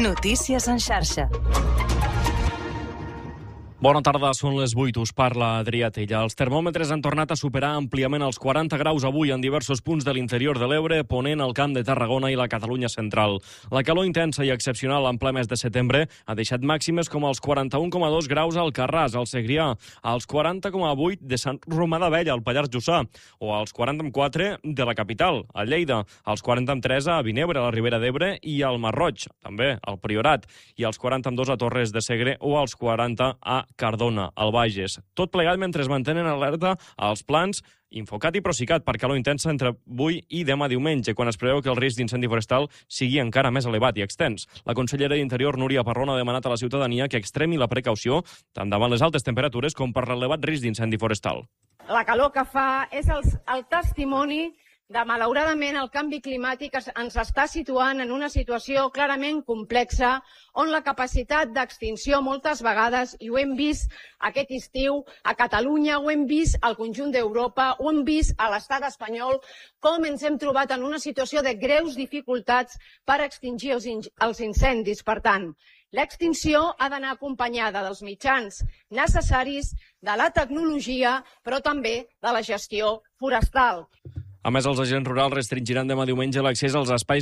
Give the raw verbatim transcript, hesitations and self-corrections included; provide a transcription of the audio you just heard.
Notícies en xarxa. Bona tarda, són les vuit, us parla Adrià Tella. Els termòmetres han tornat a superar àmpliament els quaranta graus avui en diversos punts de l'interior de l'Ebre, Ponent, el Camp de Tarragona i la Catalunya central. La calor intensa i excepcional en ple mes de setembre ha deixat màximes com els quaranta-un coma dos graus al Carràs, al Segrià, als quaranta coma vuit de Sant Romà d'Abella, al Pallars Jussà, o als quaranta coma quatre de la capital, a Lleida, als quaranta coma tres a Vinebre, a la Ribera d'Ebre i al Masroig, també al Priorat, i als quaranta coma dos a Torres de Segre o als quaranta a Cardona, al Bages. Tot plegat mentre es mantenen alerta als plans Infocat i Procicat per calor intensa entre avui i demà diumenge, quan es preveu que el risc d'incendi forestal sigui encara més elevat i extens. La consellera d'Interior, Núria Parrón, ha demanat a la ciutadania que extremi la precaució tant davant les altes temperatures com per l'elevat risc d'incendi forestal. La calor que fa és el, el testimoni de, malauradament, el canvi climàtic ens està situant en una situació clarament complexa on la capacitat d'extinció moltes vegades, i ho hem vist aquest estiu a Catalunya, ho hem vist al conjunt d'Europa, ho hem vist a l'estat espanyol, com ens hem trobat en una situació de greus dificultats per extingir els, els incendis. Per tant, l'extinció ha d'anar acompanyada dels mitjans necessaris, de la tecnologia, però també de la gestió forestal. A més, els agents rurals restringiran demà diumenge l'accés als espais